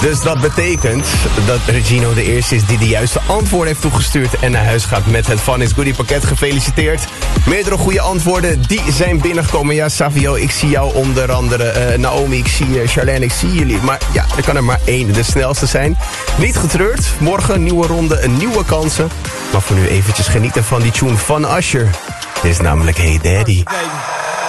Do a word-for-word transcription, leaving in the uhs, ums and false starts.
Dus dat betekent dat Regino de eerste is die de juiste antwoorden heeft toegestuurd en naar huis gaat met het Fun is Goodie pakket. Gefeliciteerd. Meerdere goede antwoorden die zijn binnengekomen. Ja, Savio, ik zie jou onder andere. Uh, Naomi, ik zie uh, Charlène, ik zie jullie. Maar ja, er kan er maar één de snelste zijn. Niet getreurd. Morgen een nieuwe ronde, een nieuwe kansen. Maar voor nu eventjes genieten van die tune van Usher. Dit is namelijk Hey Daddy.